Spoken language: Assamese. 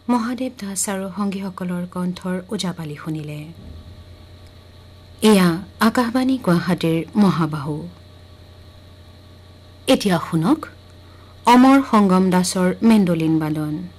মহাদেৱ দাস আৰু সংগীসকলৰ কণ্ঠৰ ওজাপালি শুনিলে। এয়া আকাশবাণী গুৱাহাটীৰ মহাবাহু। এতিয়া শুনক অমৰ সংগম দাসৰ মেণ্ডলিন বাদন।